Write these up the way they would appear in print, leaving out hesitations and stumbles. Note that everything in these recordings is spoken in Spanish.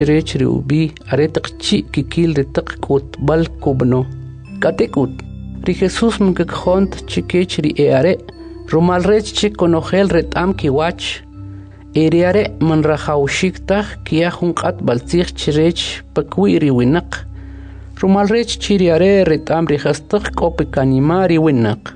rech riubi aretak chi kikil retak kut bal kubno. Katekut, ri Jesús mkkhont chikech ri eare, rumal rech chi konogel retam kiwach, eriare man rajaushiktaj kiahunkat baltzich chirech pakwi riwinak. Rumal rech chiriare retam rijastaj kopekanima riwinak.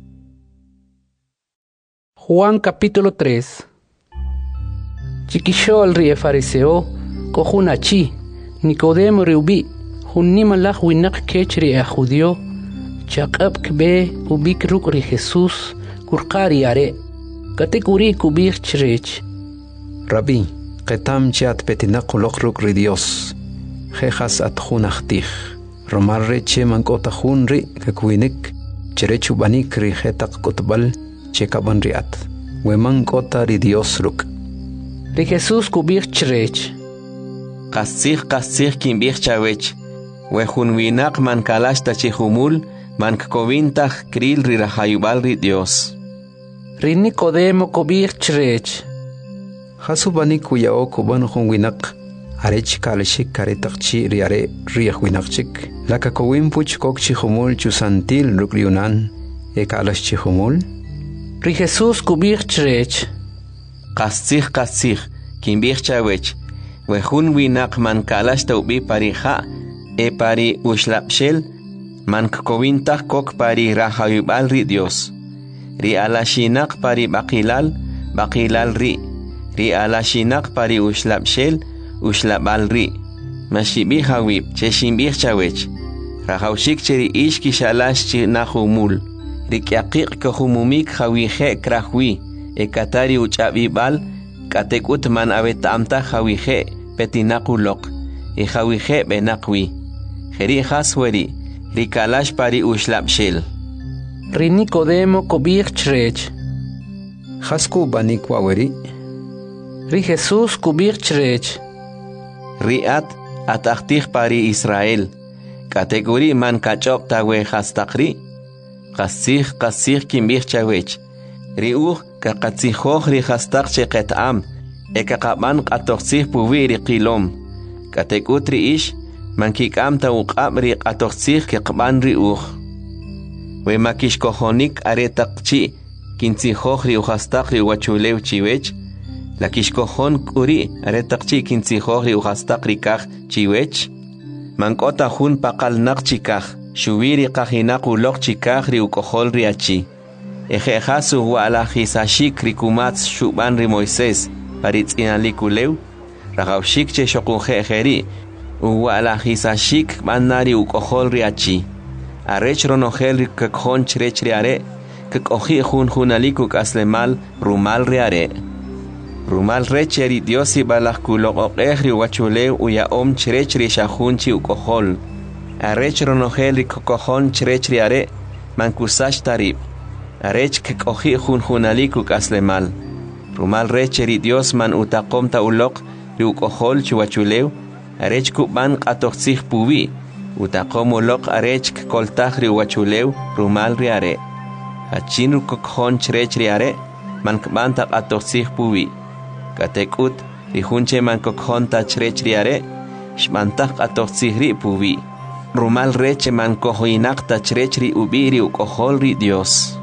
Juan capítulo 3. Chiquishol rie fariseo, cojunachi, Nicodemo riubi, junimalach winak kechri a judío, chakab kbe ubik ruk ri Jesús, kurqari are, katekuri kubir chirech. Rabbi, ketam chat petinak ulok ri Dios, jejas at junachtij, romar reche mankotajun ri kakwinik, cherechu banik ri jetak kotbal, chekaban riat, weman kota ri Dios ruk. Ri Jesús kubir chirech. Kasih kimbir chawech, wejun winak man kalash tachihumul, man kovintach kril ri rahayubal ri Dios. Ri Nicodemo kubir chirech. Hasubani kuyao kuban hun winak, arech kalashik karetakchi riare riach winakchik, laka kowin puch kok chihumul chusantil rukliunan, ekalash chihumul. Ri Jesús kubir chirech. Kasih kimbir chawech, wejun winak man kalash taubi parija, pari ushlapshel, man kovintach kok pari rahayubal ri Dios. Ri alashinak pari bakilal ri alashinak pari ushlapshel, ushlabal ri. Mashibi hawib, cheshimbir chawech. Rahaushik cheri ishki shalash chi nahumul. Ri kiaqiq kahumumik hawihe krahwi. Ekatari uchabibal, katekut man abetamta hawihe petinakulok. Hawihe benakwi. Jeri hasweri, ri kalash pari ushlapshel. Ri Nicodemo kubir chirech. Hasku banik waweri. Ri Jesús kubir chirech. Riat atachtih pari Israel. Kategori man kachop tawe hastakri. Kasih kimbir chawech. Riuh kakatsihoh ri hastak cheketam. Ekakaman katoksih puwi ri qilom. Katekut ri ish. Man kikam tawqab ri katoksih kekban riuh. We makishkohonik aretakchi. Kintsihoh ri uhastak ri wachulew chiwech. La kishkohon kuri aretakchi kintsihoh ri uhastak ri kaj chiwech. Mankota hun pakal nak chikaj. Shubiri kahinak ulok chikaj ri ukohol ri achi. Ejejasu wala hisashik ri kumats shuban ri Moisés. Paritz inalikulew. Ragaushik che shokunje ejeri. Wala hisashik manari ukohol ri achi. Arech ronogel ri kakjon chrech ri are. Kakohi junaliku aslemal rumal ri are. Rumal recheri Diosi balahkulok okehri wachulew uya chrech ri shahunchi ukohol. Arech ronogel ri kokohon chrech ri are. Mankusash tarib. Arech kakohi junaliku aslemal. Rumal recheri Dios man utakom ta ulok ri ukohol chuwachulew. Arech kuban katoksih puwi. Utakom ulok arech koltaj ri wachulew rumal ri are. Achin kokohon chrech ri are. Man kbanta katoksih puwi. Katekut rihunche man kokohon ta chrech ri are. Shmantaj katoksih ri puwi. Rumal reche man kohoinak ta chrech ri ubi ri ukohol ri Dios.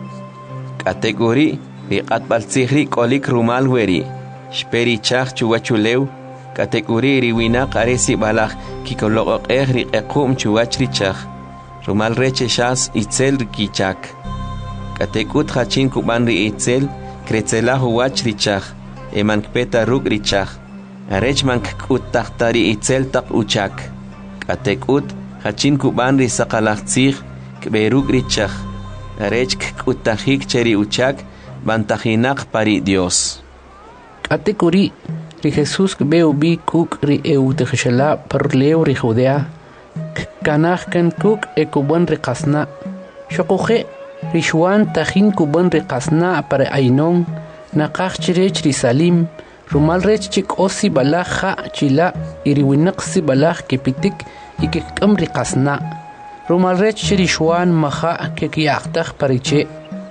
Kategori ri katbaltzih ri kolik rumal weri. Shperi chach chuwachulew. Kategori ri winak aresi balaj kikolok ri ekum chuwach ri chach. Rumal reche shas itzel ri kichak. Katekut hachin kuban ri itzel kretzelah huwach ri chach. Eman kpeta ruk ri chach. Arech man kut tahtari itzel tak uchak. Katekut hachin kuban ri sakalachtzih kberuk ri chach. Arech kut tahik cheri uchak bantajinak pari Dios. Katekuri ri Jesús kbeu bi kuk ri eutejshala parleu ri Judea. Kanach kan kuk ekuban ri kasna. Shokuje ri Juan tajin kuban ri kasna para Ainon. Nakach chirech ri Salim. Rumal rech chik osi balaj ha chila iriwinak si balaj kepitik ikekam ri kasna. Rumal rech ri Juan maha kekiaktaj pariche.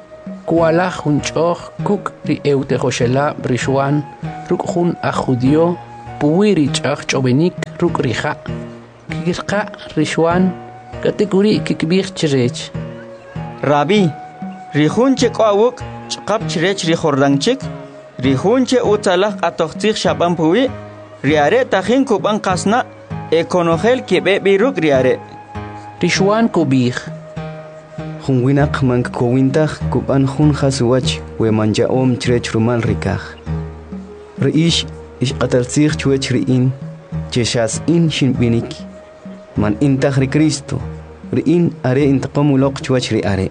Kuala junchoh kuk ri eutejshala ri Juan. Ruk jun a judío puwiri ch'aj ch'obenik ruk' rija kikirqa rixwan katekuri kikb'ij chirech Rabbi, rijunche k'awuk ch'qap chirech rijordanchik rijunche utzalaj q'atojtzij xab'an puwi riare tajin kub'an qasna ekonojel kib'ebi ruk' riare rixwan kub'ij Jun winaq mankowintaj kub'an jun jasuwach we manja'om chirech rumal rikaj Ri'ix ixq'ataltzij chuwech ri'in chexas in xinb'inik man intaj ri Cristo ri'in are intaqom uloq chuwach ri are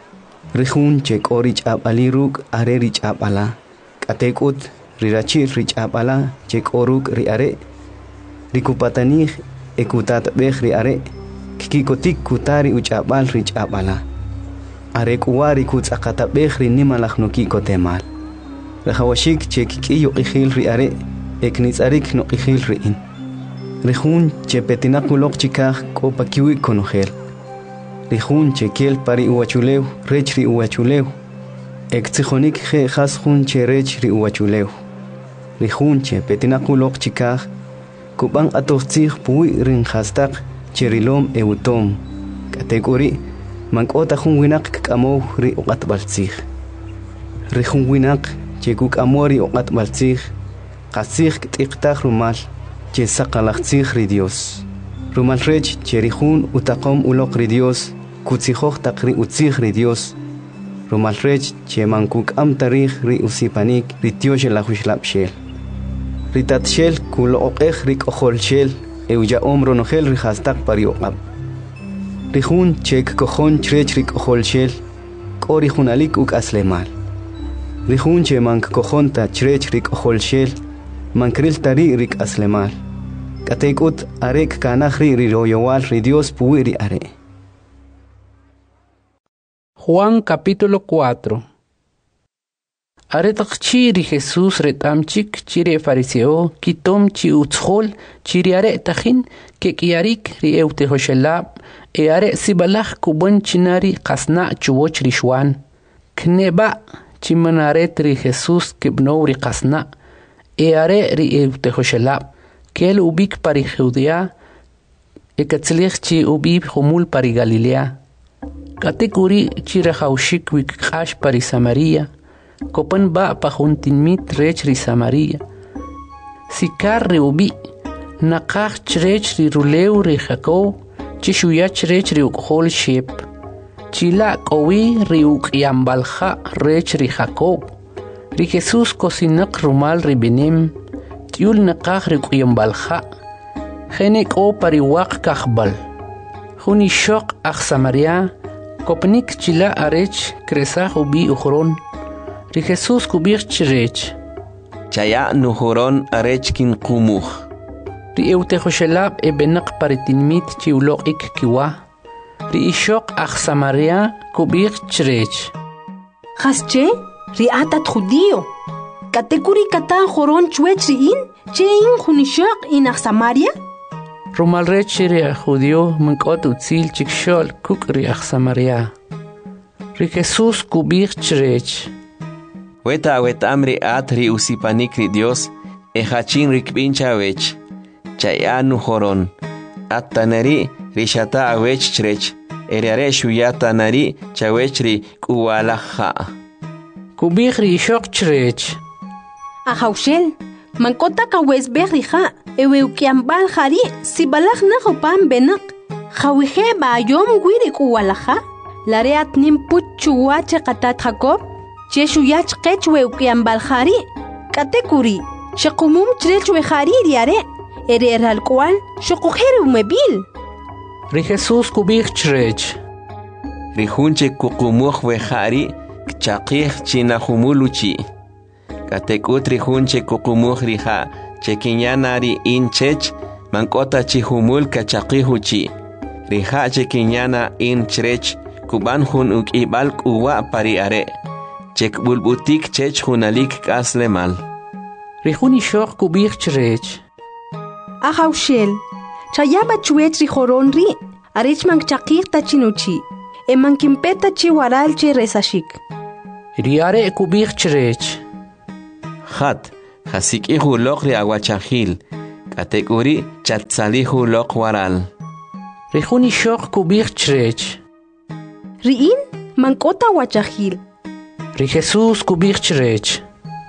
Rijun che k'o rich'ab'ali ruk' are rich'ab'ala k'atek'ut rirachil rich'ab'ala che k'o ruk' ri are rikupatanij ekutatb'ej ri are kikikotik kutari uch'ab'al rich'ab'ala are k'uwa rikutz'aqatab'ej ri nimalaj nokikotemal rajawashik che kik'iy uq'ijil ri are eknitz'arik noq'ijil ri'in Rijun che petinaq uloq chikaj k'o pakiwi konojel Rijun che kel pari uwachulew rech ri uwachulew ektzijonik je jas jun che rech ri uwachulew Rijun che petinaq uloq chikaj kub'an q'atojtzij puwi rin jastaq che rilom ewutom k'atek'uri mank'ota jun winaq k'amow ri uq'atb'altzij Rijun winaq che kuk'amow ri uq'atb'altzij qasij k't'iqtaj rumal che saqalajtzij ri Dios rumal rech che rijun utaqom uloq ri Dios kutzijoj taq ri utzij ri Dios rumal rech che mankuk'am tarij ri usipanik ri tyoxelajuxlab'xel ri tatxel kuloq'ej ri k'ojolxel ewya'om ronojel ri jastaq pari uq'ab' Rijun che kkojon chirech ri k'ojolxel k'o ri junalik uk'aslemal Rijun che mankkojonta chirech ri k'ojolxel mankril tari ri k'aslemal k'atek'ut are kkanaj ri royowal ri Dios puwi ri are Juan capítulo 4 Are taqchi ri Jesús retamchik chire fariseo kitom chi utzjol chiri are tajin ke kiarik ri eutehoshelab e are sibalaj kubon chinari qasna chuwoch rixwan kneba chimanaret ri Jesús kibnow ri qasna e are ri eutehoshelab kel ubik pari Judea e katzlich chi ubib humul pari Galilea katekuri chire haushik wik qash pari Samaria Kopan ba pajuntinmit rech ri Samaria Sikar ri ubi naqaj chrech ri rulew ri Jacob chishuyach rech ri uqhol shep chila qowi ri uqyambalja rech ri Jacob ri Jesús kosinaq rumal ri benem tiul naqaj ri uqyambalja jenek o pariwaq kajbal juni shoq aj Samaria kopnik chila arech kresaj ubi ukhron ri Jesús kubir chirech Chaya nuhuron arechkin kumuj ri eutehoshelab e benaq paritinmit chiuloqik kiwa ri ishok aj Samaria kubir chirech Jasche ri atat judío katekuri katan joron chwech ri in che in junishok in aj Samaria rumal rech ri judío mankot utzil chikshol kuk ri aj Samaria ri Jesús kubir chirech Weta amri atri usipanik ri Dios hachin rikbincha wech chaya nuhoron attanari rishata awech chrech eriare shuyata nari chawech ri kuwalaja kubir ri shok chrech Ajaushel mankota kawes berrija eweukiambal jari sibalaj na jopan benak jawije ba yom wiri kuwalaja lareat nim puchuwa chaqatat Jacob Cheshu yach qechwe ukiambal khari katekuri shaqumum chrechwe khari riare ere alqual shoqojeru mebil ri Jesús kubir chrech ri hunche kuqumuj we khari chaqih china humuluchi katekut ri hunche kuqumuj riha chekiñanari inchech mankota chi humul kachaqihuchi riha chekiñana in chrech kuban hun ukibal kuwa pari are Chek bulbutik chech hunalik kaslemal. Rijuni shok kubir chrech. Ajaushel. Chayaba chuech rijoron ri. Arech mang chakir tachinuchi. E mang kimpeta chi waral che resashik. Riare kubir chrech. Hat. Hasik ihulok ri aguachahil. Katekuri chatsalihu lok waral. Rihuni shok kubich chrech. Riin mankota wachahil. Ri Jesús kubich chrech.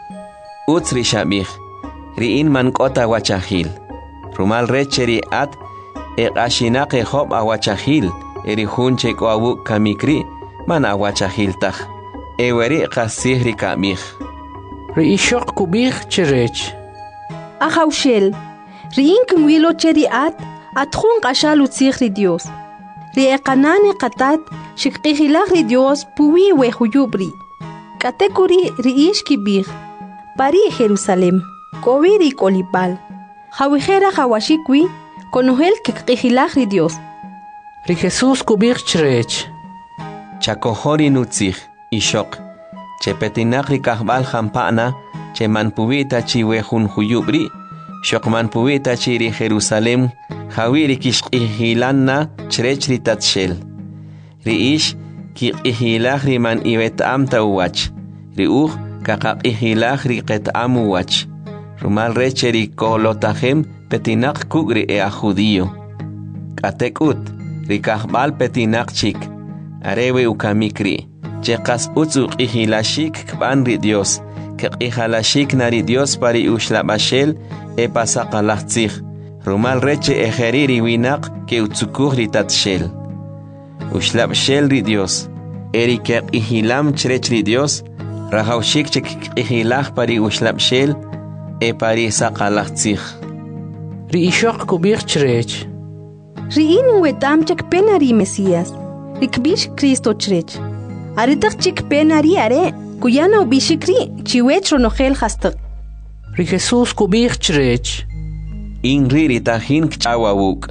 Uts rishabich. Riin mankota wachahil. Rumal recheri at ashinake hob awachahil. Erihunche kwawu kamikri man awachahil tach. Eweri kasihri kamich. Ri shok kubich chrech. Ahaushel. Riin kumwilo cheri atjun qashal utzigri Dios. Ri eqanane qatat shikqihilagri Dios puwi wehuyubri. Katekuri riish kibig. Pari Jerusalem. Koviri kolipal. Hawihera hawashikwi konohel kikqihilagri Dios. Ri Jesús kubich chrech. Chakohori nutzig ishok. Chepetinakri kahbal hampana. Cheman puwita chiwehun huyubri. Shokman puwita chiri Jerusalem. Hawiri kishqihilanna chrechri tatshel. Riish kiqihilagri man iwet amta uwach. Riuch kakaqihilagri qet amuwach. Rumal recheri kolotahem petinak kugri ea judío. Katekut rikahbal petinak chik. Arewe ukamikri. Chekas utsu qihilashik kbanri Dios. Kiqihalashik nari Dios pari ushlabashel e pasaqalachtzig. Rumal reche ejeriri winak ke utsukuhri tatshel. Ushlabshel ri Dios. Eri kiqihilam chrechri Dios. Rahaushik chikqihilach pari ushlabshel e pari saqalachtzig. Ri ishok kubich chrech. Riin wetam chak penari Mesías. Rikbish Cristo chrech. Aritak chik penari are. Kuyana ubishikri chiwech ronogel hastak. Ri Jesús kubich chrech. Inriri tahin kchawawuk.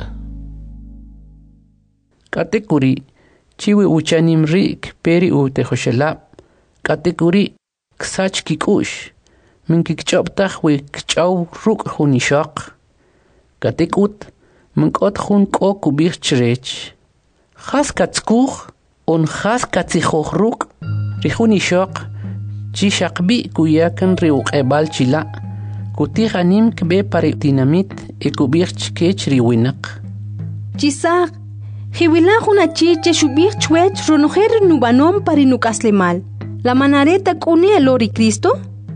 Katekuri chiwi uchanim rik peri utejoshelab. Katekuri ksach kikush. Min kikchoptach we kchaw ruk hunishak. Katekut min kot hun ko kubich chrech. Khas katskuch on khas katsichoch ruk. Ri hunishak chishakbi kuyakan riuk ebal chila. Kutihanim kbe pari dinamit e kubich chkech riwinak. Chisak. Hiwilahuna chiche shubich chwech ronoher nubanom pari nukaslemal. La manareta kune alori Cristo?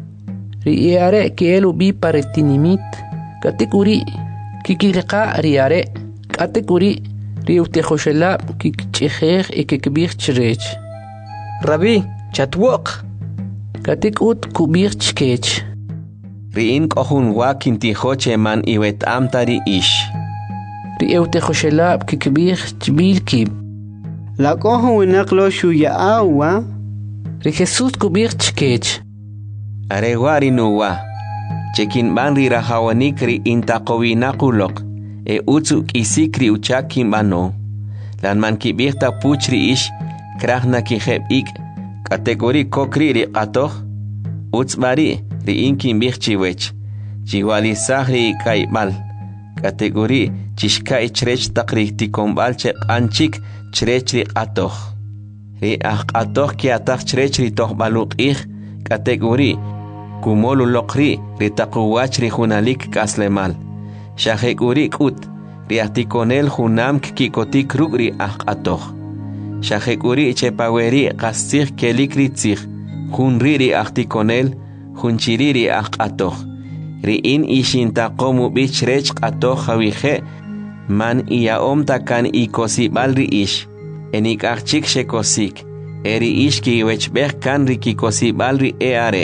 Riare que elu bi pari tinimit. Katekuri kikirqa riare. Katekuri riutejoshela kikchejej e kikbich chrech. Rabbi, chatwok. Katekut kubich chkech. Riin kohun wakin tijoche man iwet amtari ish. Rieutejoshela kikbich chbilkib. La cojo winaklo shuya awa. Ri Jesús kubich chkech. Arewari nuwa. Chekin banri rahawanikri intaqowinakulok. E utsu kisikri uchakin bano. Lan man kibirta puchri ish. Krahna kijeb ik. Kategori kokri ri qatoh. Utsbari ri inkin bichchiwech. Chiwalisahri kaibal. Kategori chishkai chrech takri tikombal che anchik chrech ri qatoh. Ri qatoh ki atak chrech ri toh baluk ich. Kategori kumolu lokri ri takuwach ri hunalik kaslemal. Shahekuri kut ri atikonel hunam kikotik ruk ri qatoh. Shahekuri chepaweri qastig kelikri tzig. Hunriri artikonel, hunchiriri qatoh. Riin ishintaqomu bichrech qatoh hawije. Man iaom takan ikosibal ri ish. Enik archik shekosik. Eri ish ki wechbech kan ri kikosibal ri eare.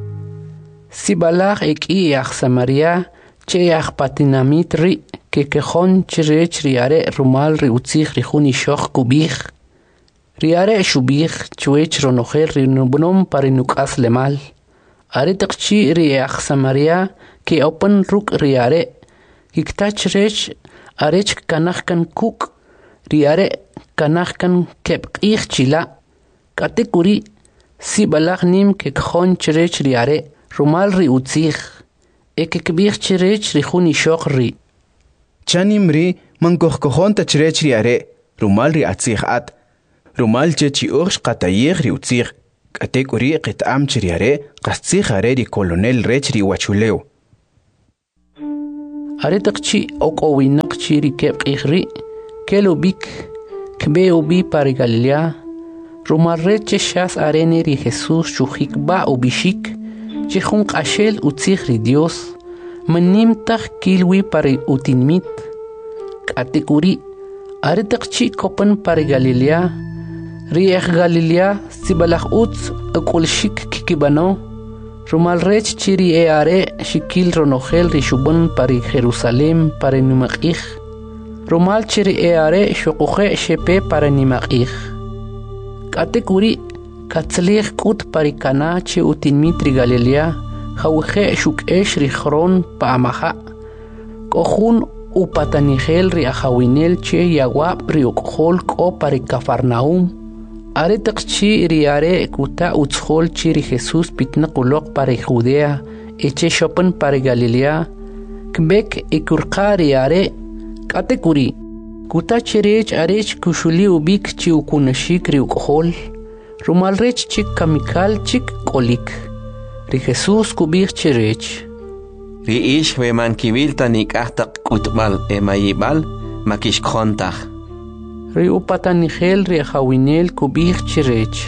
Sibalach ek iach Samaria cheach patinamit ri kekejon chrech riare rumal ri utzig ri hunishok kubich. Riare shubich chwech ronoher rinubnom parinukas lemal. Are takchi riach Samaria ke open ruk riare. Kiktach rech arech kanachkan kuk. Riare kanachkan kepqich chila. Katekuri sibalach nim kekjon chrech riare. Rumal ri utzig. Ekekbich chrech ri hunishok ri. Chanim ri mankohkojon tachrech riare. Rumal ri atzig at. Rumal chechi ursh qatayeg ri utzig. Katekuri qitam chriare qastzig are ri kolonel rech ri wachuleo. Aretaqchi oqowinaqchi rikeb qihri, kelubik, kbeubi para Galilea, rumarreche shas arene ri Jesús chujikba ubishik, chihun qashel utzihri Dios, manimtaq kilwi para utinmit, katekuri, aretaqchi kopan para Galilea, riech Galilea sibalach utz akulshik kikibano, rumalrech chiri are shikil ronogel rishubun para Jerusalem para nimakih, rumal chiri are shokuche shepe para nimakih. Katekuri katzlich kut para kana che utinmitri Galilea, hauche shukesh richron pa amaha, kohun upatanigel ri ahawinel che yawab ri ukhol ko para Cafarnaum, aretaqchi riare kuta utzhol chiri Jesús pitnaqulok para Judea, eche shopan para Galilea, kbek ikurqa riare, katekuri, kuta chirech arech kushuli ubik chi ukunashik ri ukhol, rumalrech chik kamikal chik kolik, ri Jesús kubik chirech. Ri ish weman kivilta nik'ahtaq k'utb'al emayib'al makixkhontaq. Ri upatanigel ri ahawinel kubik chirech.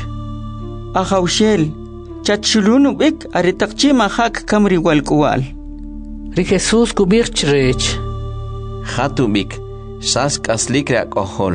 Ahawshel, chachulun ubik aretaqchi mahak kamri walkuwal. Ri Jesús kubik chirech. Khatubik, sas k'aslik ri ak'ojol.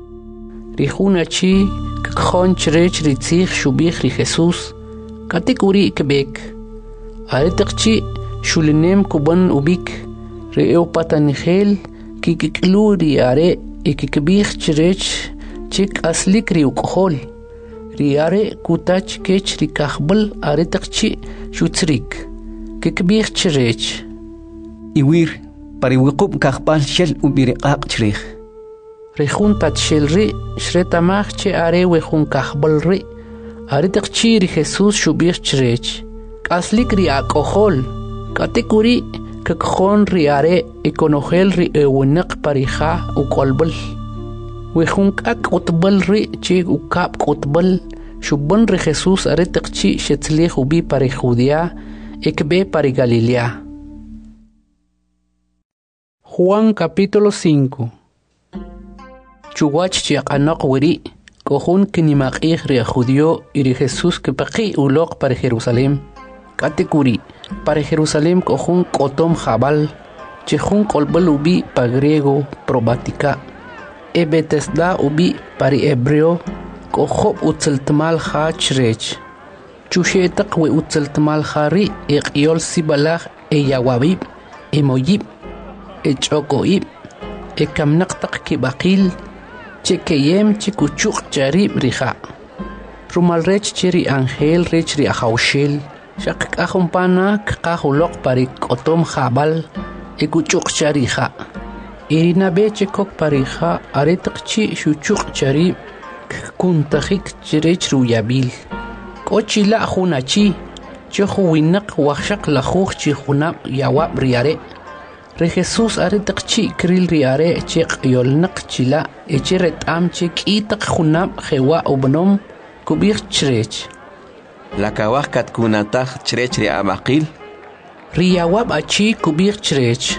Ri hunachi kkhon chirech ri tzich shubik ri Jesús, katekuri kbek. Aretaqchi shulinem kuban ubik, ri upatanigel kikiklu ri are ikikbik chirech chik aslik ri ukhol, ri are kutach kech ri kahbal aretaqchi shutzrik, kikbik chirech. Iwir, para wiqub kahbal shel ubiriqaq chirich. Ri juntat shel ri shretamach che are wejun kahbal ri, aretaqchi ri Jesús shubik chirech, aslik ri akohol, katekuri kakkhon ri are ikonogel ri ewinak parija ukolbal. Wejun kak utbal ri che ukap utbal, shubban ri Jesús aretaqchi shetzlich ubi para Judea, ekbe para Galilea. Juan capítulo 5. Chuwach chiaqanaq wiri, kohun kinimaqih ri judío y ri Jesús kepaqi ulok para Jerusalem. Katekuri, para Jerusalem kohun kotom jabal, chehun kolbal ubi pa griego probatica, e Betesda ubi para hebreo, kohob utzeltmal ha chrech. Chushetaq we utzeltmal hari e qiol sibalach e yawabib, e moyib, e chokoib, e kamnaqtaq kibaqil, chekeyem chikuchuk charib riha. Rumalrech chiri angel rech ri ahawshel, shak kahumpana kahulok pari kotom jabal, e kuchuk chariha. Irina beche kok pariha aretaqchi shuchuk charib, kuntajik chirech ruyabil. Kochila hunachi, chehu winak wachak lahuch chihunab yawab riare. Re Jesús aretaqchi kril riare chek yolnak chila, echeret am chek itak hunab jewa ubnom kubir chrech. La kawaj katkunataq chrech ri abaqil. Riyawab achi kubir chrech.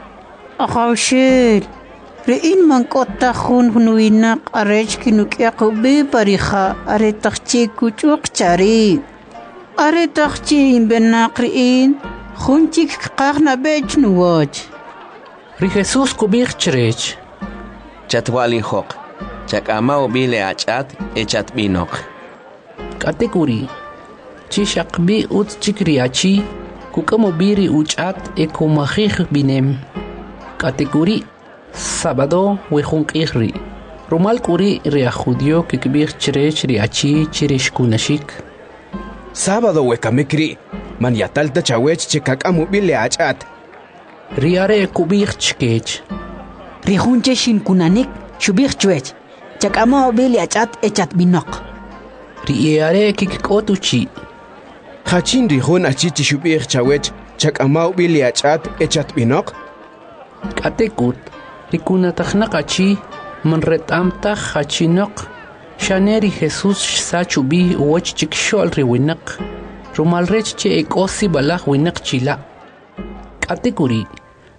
Ahawshel, rein mankota hun hunuinak arech kinukyak ubi parija aretaqchi kuchuk chari. Aretaqchi imbenak rein, hunchik qaqna bech nuwach. Ri Jesús kubir chrech. Chatwali hoq, chakama ubile achat echat binok. Katekuri, chishakbi ut chikriachi, kukamobiri uchat ekumajij binem. Katekuri, sábado wejun qihri. Rumal kuri ria judío kikbir chrech riachi chirish kunashik. Sábado wekamikri, man yatalta chawech chikakamu bile achat. Riare kubir chkech. Rihunche shin kunanik, shubir chwech. Chakama obili achat echat binok. Riare kikikotuchi. Hachin rihun achichi shubir chawech chakama bile achat echat binok. Katekut, rikunatahnaqachi, manretamta hachinok, shaneri Jesús sachubi uwach chikshol riwinak, rumalrech che ekosi balach winak chila. Katekuri,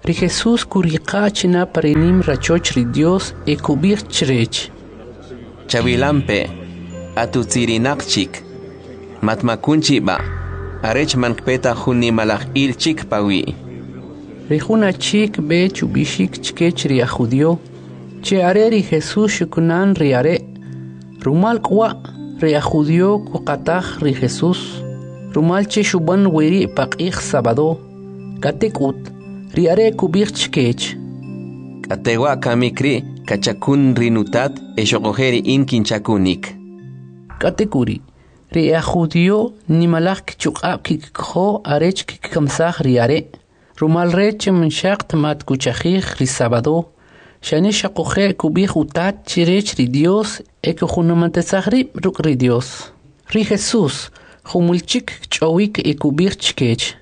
Ri Jesús kuriqachina parinim rachoch ri Dios ekubir chrech. Chavilampe, atutsirinakchik, matmakunchi ba, arech mankpeta juni malach ilchik pawi. Rijuna chik be chubishik chkech ri ajudio, che are ri Jesús shukunan ri are, rumal kwa ri ajudio kuqataj ri Jesús, rumal che shuban wiri paqij sabado, katekut, ri are kubir chkech. Katewa kamikri, kachakun rinutat, eshokojeri inkinchakunik. Katekuri, ri ajudio ni malach kichukab kikho arech kikamsaj ri are, rumal reche menshakt mat kuchajij ri sabado, shane shakoje kubij utat chirech ri Dios eke junamantesajri ruk ri Dios. Ri Jesús, humulchik chowik ekubij chkech.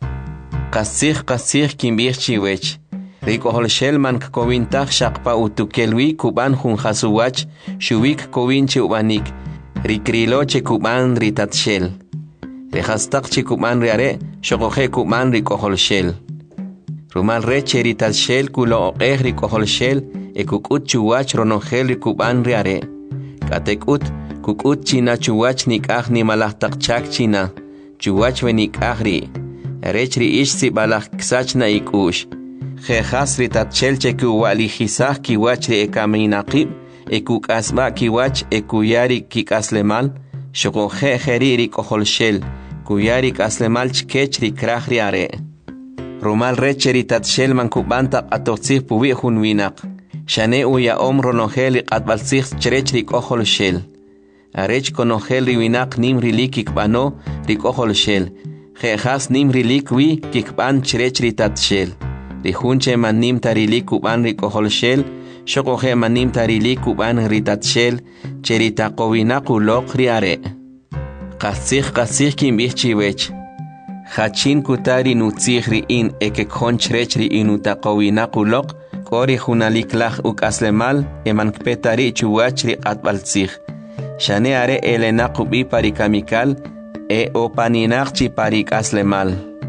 Kasij kimbij chiwech. Rikohol shelman kovintach shakpa utukelwi kuban junjasuwach, shubik kovinche ubanik, rikriloche kuban ritatshel. Rehastak chikuban riare, shokoje kuban rikohol shel. Rumal reche ritatshel kulo oqeh rikohol shel, ekukut chuwach ronogel rikuban riare. Katekut, kukut china chuwach nikah ni malahtak chak china, chuwach venikahri. Rechri ish si balak ksachna ikush. Jejas ritatchel cheku walijisaj kiwachri ekaminaqib, ekuk asba kiwach ekuyari kikaslemal, shokoje jeriri koholshel, kuyari kaslemal chkechri krahri are. Rumal reche ritatchel mankubanta atotzih pubi junwinak, shane uya romronogel atbalzih chrechri koholshel. Arech konogel riwinak nimri likikbano rikoholshel, jejas nimri likwi kikban chrechri tatchel. Rijunche manim tarilik kuban rikoholshel, shokoje manim tarilik kuban ritatshel, cheritakovinaku lok riare. Kasih kimbih chiwech. Hachin kutari nutzih in eke konchrech ri inutakowinaku lok, kori junaliklach ukaslemal, emankpetari chuwach ri atbalzih. Shane are elenakubi parikamikal, opaninakchi parikaslemal.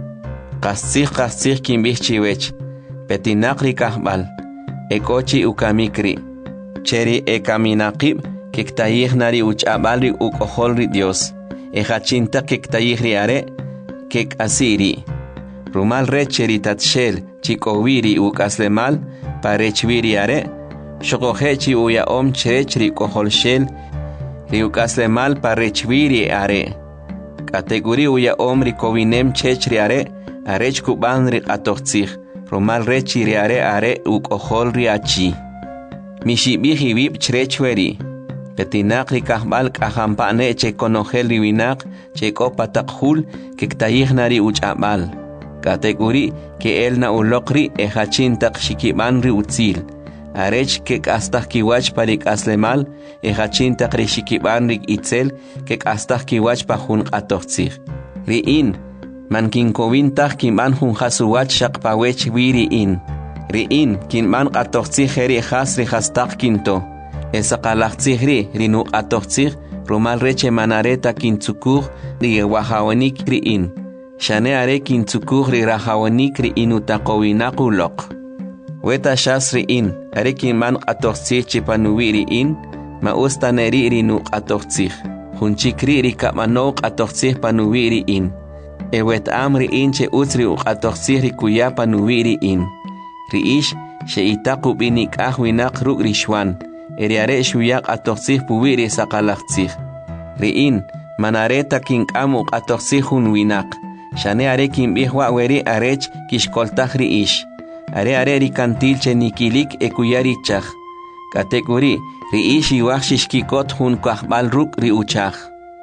Kasih kimbih chiwech. Petinakri kahbal, ekochi ukamikri, cheri ekaminakib, kiktayih nari uchabalri ukoholri Dios, ejachinta kiktayihri are, kek asiri. Rumal recheri tatshel, chikowiri ukaslemal, parechviri are, shokohechi uya chrechri koholshel, riukaslemal parechviri are. Kategori uya rikovinem chechri are, arech kubanri atochtzih. Rumal rechi are ukohol riachi. Mishibiji vip chrechweri. Petinakri kahbal kahampane che konogel riwinak che kopatakhul kektayihnari uchabal. Kategori ke elna ulokri ejachintak shikibanri utzil. Arech kek astak kiwach parik aslemal ejachintak rishikibanri itzel kek astak kiwach pahun atochtzir. Riin mankinkovintach kimban junjasuwach shakpawech wiri in. Riin kinban qatochtzih heri hasri hastak kinto. Esaqalachtzihri rinu qatochtzih rumal reche manareta kintzukuj ri wahawanik riin. Shane are kintzukuj ri rahawanik riin utaqowinakulok. Weta shas riin are kinban qatochtzih chipanuwi riin ma ustaneri rinu qatochtzih. Junchikri ri kapmanok qatochtzih panuwi riin. Ewet amri inche utsri uqatochtzih kuyapa nuwiri in. Riish she itaku binik ahwinak ruk rishwan. Eriare shuyak atochtzih puwiri sakalachtzih. Riin manareta kinkamu uqatochtzih hunwinak. Shane are kimbihwa weri arech kishkoltach riish. Are rikantil che nikilik ekuyarichach. Kategori riish iwachshishkikot hun kahbal ruk riuchach.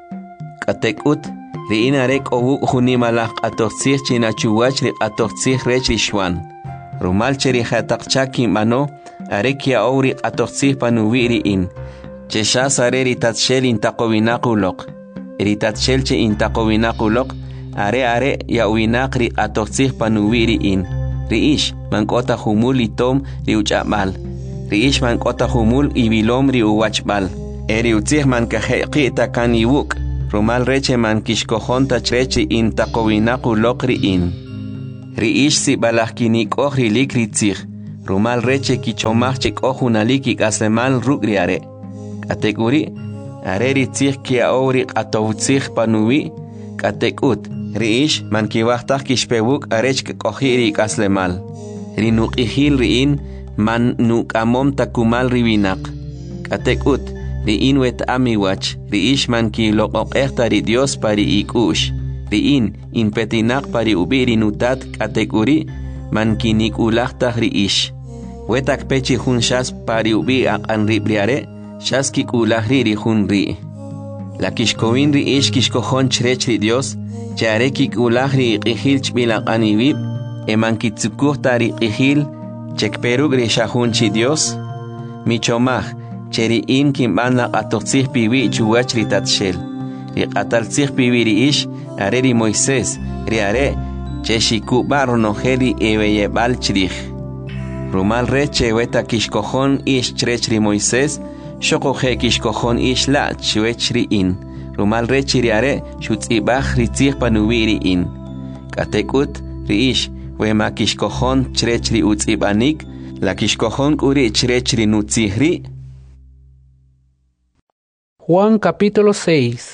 Katekut Riin arek owu junimalach atochtzih chinachuwach ri atochtzih rech rishwan. Rumal cheri hatakchaki mano arek ya ouri atochtzih panuwi riin. Cheshas are ritatshel intaqowinakulok. Ritatshel che intaqowinakulok are ya uwinak ri atochtzih panuwi riin. Riish mankota humul itom ri uchamal. Riish mankota humul ibilom ri uwachbal. Eri utzih mankajeqi takan iwuk. Rumal reche man kishkohonta chrechi intaqowinaku lokri in. Riish si balahkinik oh rilik ritzig. Rumal reche kichomach chek oh unalik aslemal rugriare. Kategori are ritzig kia ori atovutzig panuwi. Katekut riish man kiwachtak kishpewuk arech kohiri aslemal. Rinuk ihil riin man nuk amom takumal riwinak. Katekut riin wet amiwach riish man ki lokok ehtari Dios pari ikush. Riin in petinak pari ubiri nutat kategori man kinik ulachta riish. Wetak pechi hun shas pari ubi ak anribriare shas kik ulahri ri hun ri. La kishkowin riish kishkohon chrech ri Dios chare kik ulahri ikihil chbilak aniwib eman kitsukuh tari ikihil chekperug ri shahun chi Dios. Michomach cheri in kimban la atotzih piwi chuwach ri tatshel. Ri ataltzih piwi riish are ri Moisés, riare, che shikuba ronojeli ebeyebal chrich. Rumal reche weta kishkohon ish chrech ri Moisés, shokoje kishkohon ish la chwech ri in. Rumal reche riare, shutzibach ritzich panuwi ri in. Katekut riish, wema kishkohon chrech ri utzibanik, la kishkohon uri chrech ri nutzihri. Juan capítulo 6.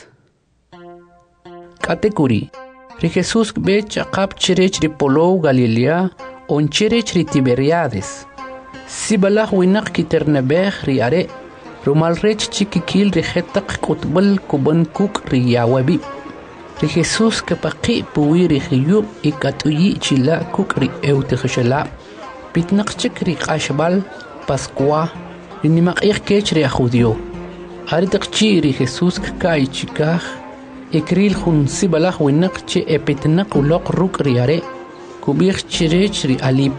Kategori ri Jesús be chaqap chirech ri Polo Galilea on chirech ri Tiberiades. Sibalah winak kiternebeh ri are rumal rech chikikil ri khetak kutbal kuban kuk ri yawabi. Ri Jesús kapaqi puwi ri khiyub ikatuyi chila kuk ri eutekhshala. Pitnak chik ri qashbal Pascua ri nimaq kech ri judio. Aritak chi ri Jesús kai chikah Ekril hun sibalah winak che epitnak ulok ruk riare kubich chirech ri alip.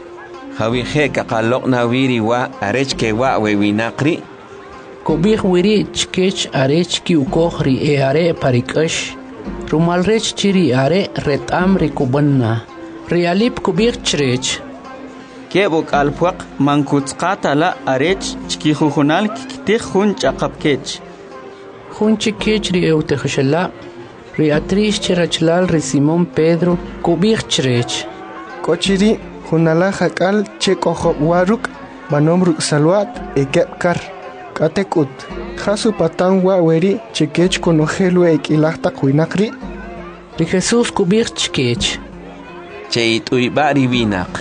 Hawije kakalok na wiri wa arech ke wa winakri. Kubich wiri chkech arech ki ukoh ri eare parikash. Rumal rech chiri are retam ri kubanna. Ri alip kubich chirech. Kebuk alpuak mankutzqata la arech chkihuhunal kiktih hun chaqapkech. Junchi kech ri eutekhshala ri atrish chirachlal ri Simón Pedro kubich chrech. Kochiri hunala hakal che kohob waruk manom ruk salwat ekepkar katekut khasu patan wa weri chekech konojelu ekilahta kuinakri. Ri Jesús kubich chkech. Che ituibari winak.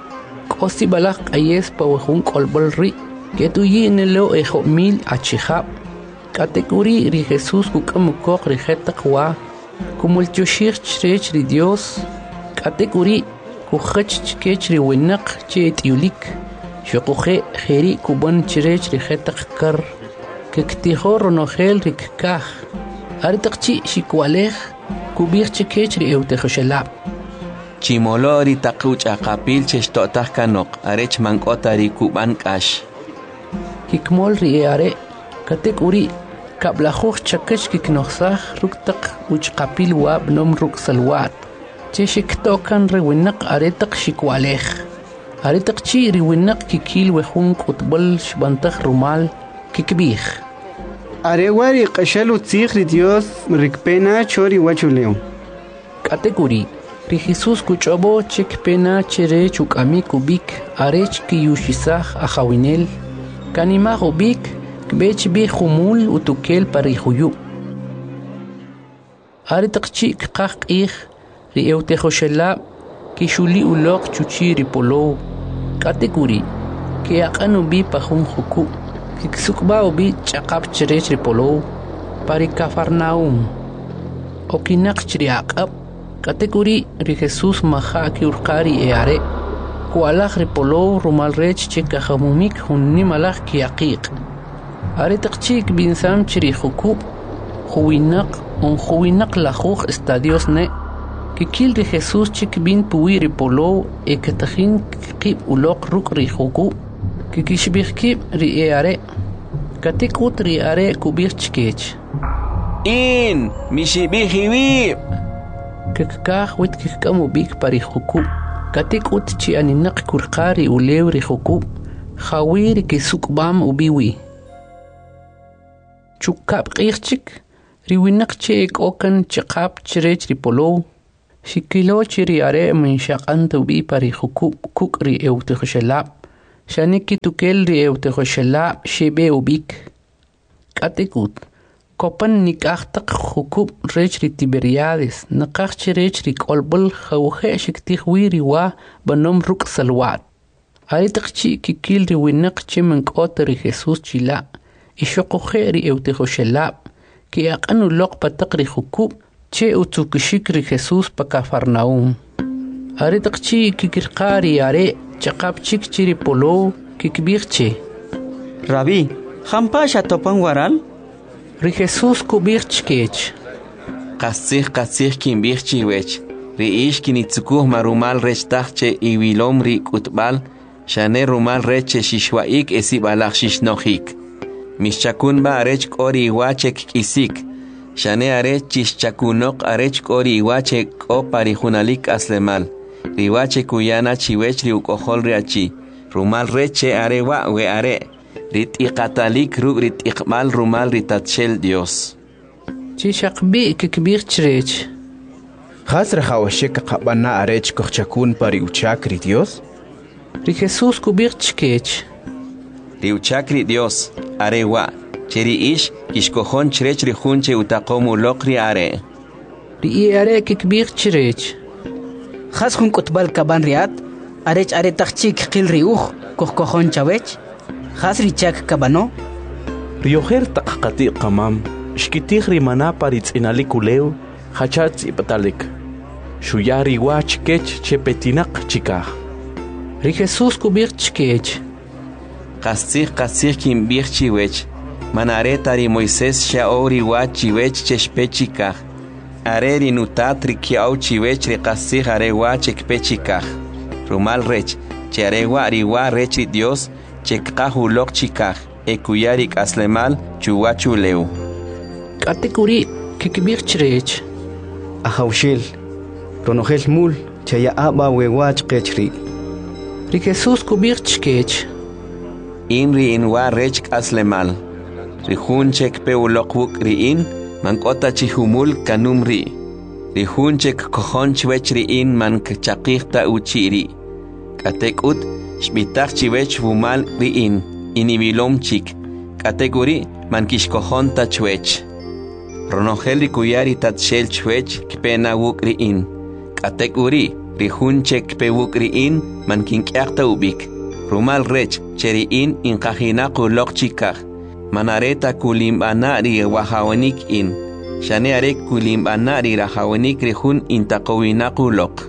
Kosti balak ayes pawhun kolbol ri ketuyi nelo ejo mil achihab. Kategori ri Jesús kukamukok ri hetakwa kumulchushir chrech ri Dios. Kategori kukhach chkech ri winak che tiulik. Shokuche kheri kuban chrech ri hetakar kektiho ronogel ri kkah. Aritakchi shikwalej kubich chkech ri eutekhshala. Chimolo ri taquch aqapil cheshtotaj kanok arech mankota ri kuban kash. Kikmol ri are kategori kablajuj chakech kiknoxaj ruktak uchqapil wa bnom ruk salwat. Che shiktokan ri winak aretak shikwalej. Aretak chi ri winak kikil wejun kutbal shbantaj rumal kikbij. Arewari qashalu tzig ri Dios rikpena chori wachuleo. Kategori ri Jesús kuchobo chikpena chere chukami kubik arech kiyushisaj ajawinel. Kanima ubik kbech bi khumul utukel parihuyu. Aritakchi kqaqih ri eutekhshala kishuli ulok chuchi ri Polo. Kategori ke aqanu bi pahun khuku kiksukba ubi chaqap chrech ri Polo pari Cafarnaum. Okinak chri aqab kategori ri Jesús maha ki urqari eare kualaj ri Polo rumal rech chekajamumik hunni malaj ki aqiq. Aritakchik binsam chiri khukub huwinak lajuj estadios ne kikil ri Jesús chik bin puwi ri Polo ekatahin kib ulok ruk ri huku kikishbihkib ri eare katikut ri are kubir chkech in mishibihiwib kikah wit kikamu bik pari huku katikut chi aninak kurqari ulew ri huku khawir kisukbam ubiwi chukab qirchik riwinak chek okan chaqap chrech ri Polo Shikilo chiri are min shaqantu bi pari khukub kukri eutekhshalab. Shaniki tukel ri eutekhshalab shibe ubik. Katekut. Kopan nikachtak khukub rechri Tiberiades. Nakachri rechri kolbul khawhe shiktikhwiri wa banom ruk salwat. Aritakchi kikil ri winakchi min kotri Jesus chila. Ishokhe ri eutekhshalab. Ki aqanu lok patakri khukub. Che utukishikri Jesus pa Cafarnaum. Aritakchi kikirqari are chaqapchik chiri polo kikbirche. Rabí, hampasha topan waral? Ri Jesus kubirchkech. Qasih kimbirchi wech. Ri ish kinitsukuh marumal rech tachche iwilom ri kutbal. Shane rumal reche shishwaik esibalach shishnohik. Mishchakun ba arech kori iwachek kisik. Shane arech chishchakunok arech kori iwachek o parijunalik aslemal. Riwache kuyana chiwech ri ukohol riachi. Rumal reche arewa we are. Ritiqatalik rug ritiqmal rumal ritatshel Dios. Chishakbi kikbirchrech. Khasra khawashek qabana arech kochakun pari uchakri Dios. Ri Jesus kubirchkech. Ri uchakri Dios arewa. Cheri ish kishkohon chrech ri hunche utakomu lokri are. Ri are kikbirchrech. Khas khun kutbal kaban riat arech are takhchik qil riuh kohkohon chawech. Khas richak kabano. Rioher taqqati qamam. Shkitih rimana paritz inalikuleu. Hachat ipatalik. Shuyari wach kech chepetinak chikah. Ri Jesus kubirchkech. Qasih kimbirchi wech. Manaretari Moisés shaori wachi wech chespechikah. Areri nutatri kiau chiwech ri qasih are wachek pechikah. Rumal rech. Charewa riwa rechi Dios. Chekqahu lok chikah. Ekuyarik aslemal chuwachu leu. Katekuri kikbirchrech. Ahawshel. Ronohel mul chaya aba we wach kechri. Ri Jesus kubirchkech. Inri inwa rech aslemal. Rihunchek peulokbuk riin, mankota chihumul kanumri. Rihunchek kohonchwech riin mankchakirta uchiri. Katekut, shbitach chiwech vumal riin, inibilomchik. Kateguri, mankishkohonta chwech. Ronohel rikuyari tatshel chwech kpena wuk riin. Kateguri, rihunchek pewuk riin, mankinkyakta ubik. Rumal rech, cheriin inkajinaku lokchikah. Manareta kulimbana ri wahawanik in. Shane arek kulimbana ri rahawanik rihun intaqawinaku lok.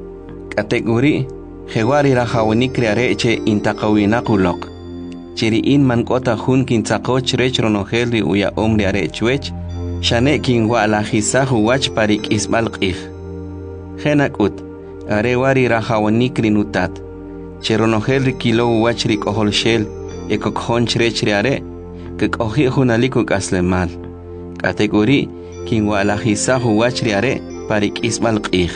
Kateguri, jewari rahawanik ri areche intaqawinaku lok. Chiri in mankota hun kintzaqoch rech ronohel ri uya omri arechwech. Shane kinwa alajisahu wach parik isbalqih. Jenakut, arewari rahawanik ri nutat. Cheronohel ri kilo wach ri koholshel, ekokhonch rech ri are. Kekohi hunaliko kaslemal. Kategori kinwalajisahu wachri are parik isbalqih.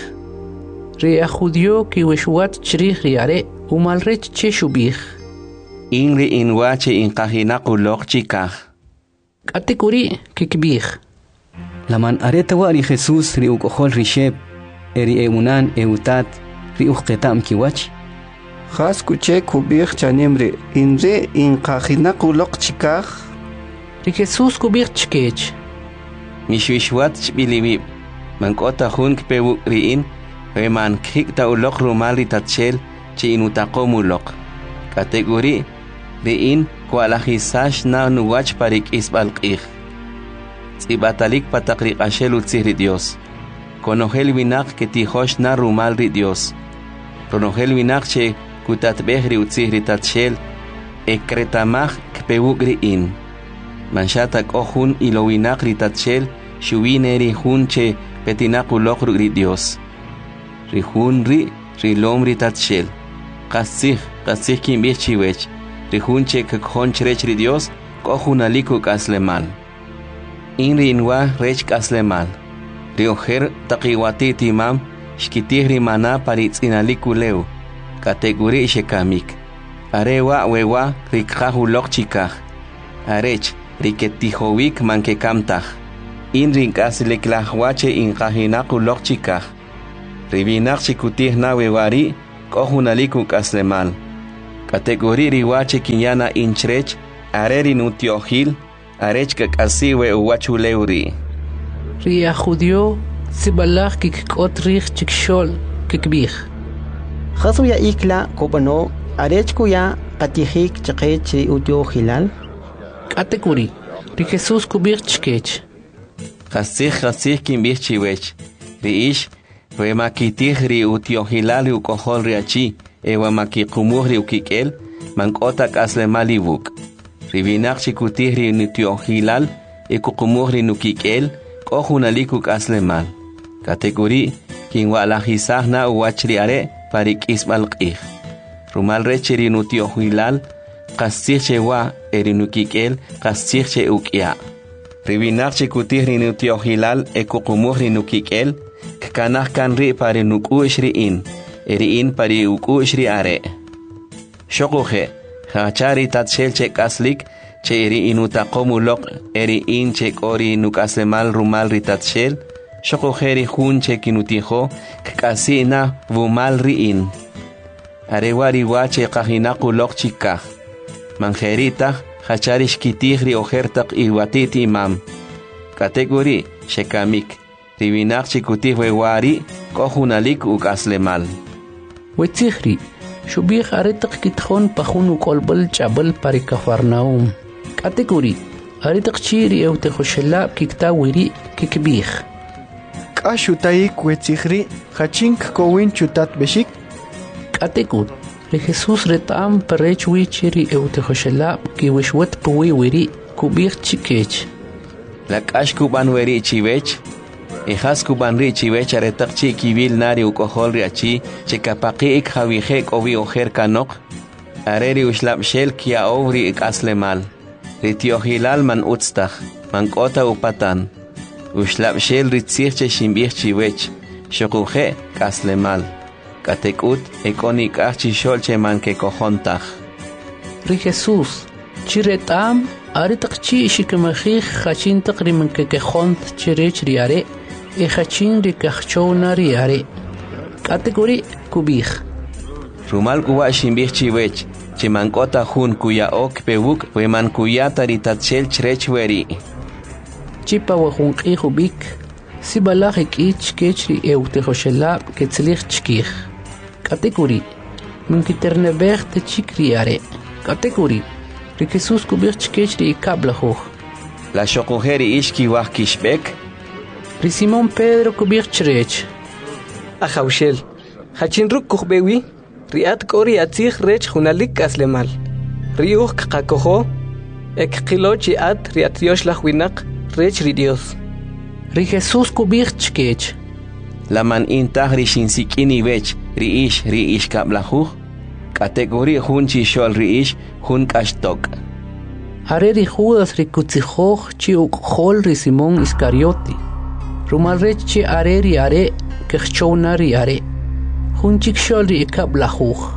Ri ajudio ki wishwat chrih ri are umalrech cheshubih. Inri inwache inkajinaku lokchikah. Kategori kikbih. Laman areta wari Jesus ri ukohol risheb. Eri eunan eutat ri uqetam kiwach. Khas kuche kubih chanimri. Inre inkajinaku lokchikah. Ri Jesus kubirchkech. Mishwishwat chbilibib. Mankota hun kpewuk riin. We man kikta ulok rumali tatshel chi inutakomu lok. Kategori riin kwalajisash na nuwach parik isbalqih. Tsibatalik patakri ashel utzihri Dios. Konohel winak ketihosh na rumal ri Dios. Ronohel winak che kutatbehri utzihri tatshel. Ekretamach kpewuk riin. Manshatak ohun ilowinak ritatshel, shuwine rihun che petinaku lokru ri Dios. Rihun rilom ritatshel. Qasih kimbih chiwech. Rihun che kakhonch ri Dios, kohun aliku kaslemal. Inri inwa rech kaslemal. Rioher taqiwati timam, shkitih rimana paritz inaliku leu. Kategori shekamik. Arewa wewa rikhahu lokchikah. Arech. Riketihowik mankekamtah. Inrin kasilek lahwache inkajinaku lokchikah. Ribinak chikutih nawe wari, kohunaliku kaslemal. Kategori riwache kinyana inchrech, areri nutiohil, arech kakasiwe uwachuleuri. Ria judio, sibalach kikot rich chikshol, kikbich. Jasu ya ikla kopano, arech kuya katihik chakech ri utio hilal. Kategori, ri Jesus kubich chkech. Jasih kimbich chiwech. Riish, remakitih ri utiohilal ukohol riachi, ewa makikumur ri ukikel, mankotak aslemalibuk. Ribinak chikutih ri nutiohilal, ekukumur ri nukikel, kohunaliku aslemal. Kategori, kinwalajisah na uwachriare, parik ismalqih. Rumal reche ri nutiohilal, kasih chewa erinukikel, kasih che ukia. Ribinak chikutih ri nutiohilal, ekukumur ri nukikel, kanah kan ri pari nuku ishriin, eriin pari uku ishriare. Shokuhe, hachari tatshel che kaslik, che eriin utakomulok, eriin che kori nukaslemal rumal ri tatshel, shokuhe ri hun che kinutiho, kasina vumal riin. Arewari wache kahinakulok chikah. Manjerita, hachari shkitih ri ojertak iwatit imam. Kategori, shekamik. Ribinak chikutih wewari, kohunalik ukaslemal. Wetzihri, shubih aretak kitjon pahun ukolbal chabal pari Kafarnaum. Kategori, aretak chiri eutejoshela kiktawiri kikbih. Kashutaik wetzihri, hachink kowin chutat beshik. Kategori, Jesus retam parech wichiri eutejoshela kiwishwet puwiwiri kubih chikech. Lakash kuban weri chivech. Ijas kuban ri chivech aretak chi kibil nari ukohol riachi, chekapaki ik javijek ovi ojer kanok, areri ushlap shel kia ovri ik aslemal. Ritiohilal man utstach, man kota upatan. Ushlap shel ritzich che shimbich chivech, shokuje kaslemal. Katekut ekonik achishol che man ke kohontach. Ri Jesus, chiretam aretak chi shikemachich hachintak riman ke kehont chirech riare. Ejachin rikachona riare. Kategori kubih. Rumal kuwa shimbich chiwech, chimankota hun kuya ok pewuk, weman kuya taritatshel chrechweri. Chipa wahunqi hubik, sibalajik ich kechri eutejoshela ketzlich chkich. Kategori. Minkiternebech te chikriare. Kategori. Rikesus kubich chkechri kablahoch. La shokujeri ishki wah kishbek. Ri Simón Pedro kubich chrech. Ajaushel. Hachinruk kuhbewi. Riat kori atzich rech hunalik aslemal. Riuch kakoho. Ek kilochi at riat yosh lachwinak rech ri Dios. Ri Jesus kubich chkech. La man intah ri shinsikini vech. Ri ish kablahuch. Kategori hun chishol ri ish hun kashtok. Are ri Judas ri kutzijoch chi ukhol ri Simón Iscarioti. Rumalrech chi areri are, kechonari are. Junchik sholri ekablajuj.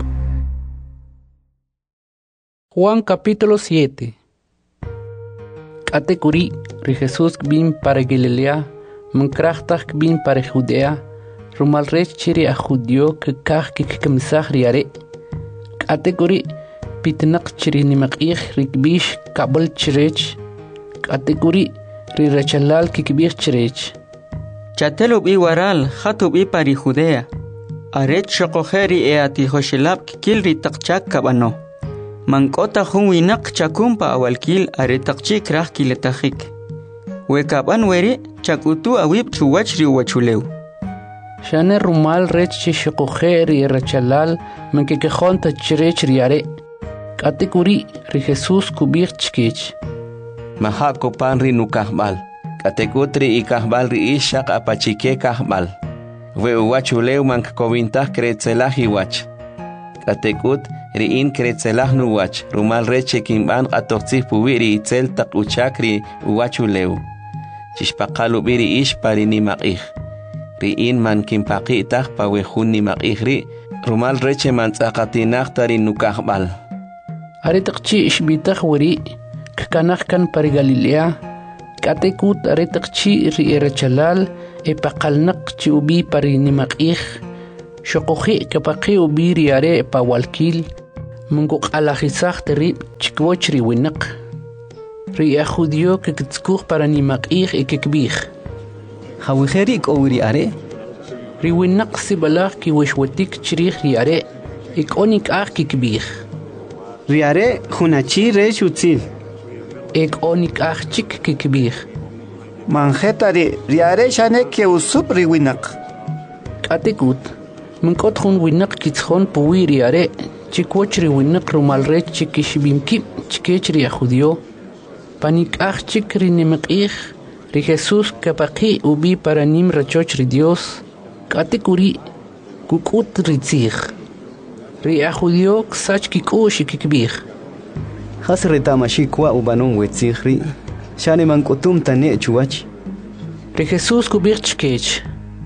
Juan capítulo 7. Kategori, ri Jesús bin para Galilea, mankrachtak bin para Judea, rumalrech chiri a judio que kach kikamisach riare. Kategori, pitnak chiri nimakich rikbish kabel chirech. Kategori, ri rechalal kikbich chirech. Chatelub i waral, hatub i pari Judea. Aret shokojeri e atijoshelab kikilri takchak kabano. Mankota hunwinak chakumpa awalkil aretakchik rah kiletajik. Wekaban weri chakutu awib chuwachri wachuleu. Shane rumal rech shokojeri rechalal menkekehonta chirech riare. Kategori ri Jesus kubich chkech. Mahako panri nukahbal. Kategutri ikahbal ri ishak apachike kahbal. We uwachuleu mank kovintah kretzelah iwach. Kategut riin kretzelah nuwach. Rumal reche kimban atortzih puwiri itzel tak uchakri uwachuleu. Chishpakalu biri ish pari nimakih. Riin man kimpakitah pawehun nimakih ri. Rumal reche man tzakatinah tari nukahbal. Aretakchi ishbitah wari. Kakanah kan pari Galilea. Katekut aretak chi ri erachalal e pakalnak chi ubi pari nimakih Xoqoji kapaqi ubiri are pa walkil. Mungo qalajisax terib chikwoch riwinaq. Ri ajudio que kitskuj para nimaq ikekbij. Hawiheri kowiri are. Riwinaq sibalaq ki wishwatik chirij riare. Ikonik kikbij. Riare hunachi resh utzil. Ikonik chik kikbij. Manjetari riare shane ke usup riwinaq. Katekut. Munkot hun winaq kitshon puwi riare. Chikwoch riwinaq rumalrech chikishbimki chikech riajudio. Panik chik rinimaqij. Ri Jesús kapaqi ubi para nim rachoch ri Dios. Katekuri kukut ritzij. Ri ajudio ksach kikush kikbij. Has retamashikwa ubanon wetzihri. Shane mankutum tane chuach. Ri Jesús kubij chkech.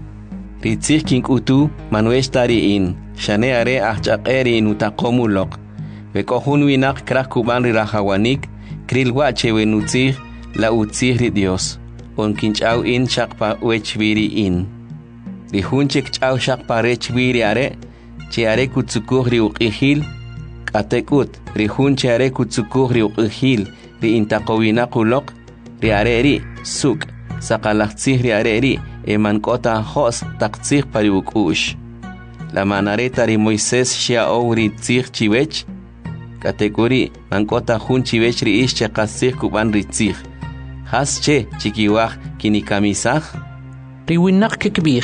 Ritzij kinkutu manuesh tari in. Shane are achaqeri in utaqomulok. Vekohun winak krak kuban ri rahawanik. Krilwa chewenutzij la utzij ri Dios. On kinchau in shakpa wechviri in. Ri hunchik chau shakpa rechviri are. Che are kutsukuj ri uqihil. Katekut ri hunche are kutsukuj ri uqihil. Ri intaqowinakulok. Ri are ri suk. Sakalachtzij ri are ri. Emankota hos taktzij pari ukush. La manareta ri Moisés xiao ri tzij chiwech. Katekuri mankota hun chiwech ri ish chekasij kuban ri tzij. Has che chikiwaj kinikamisaj. Riwinaq kikbij.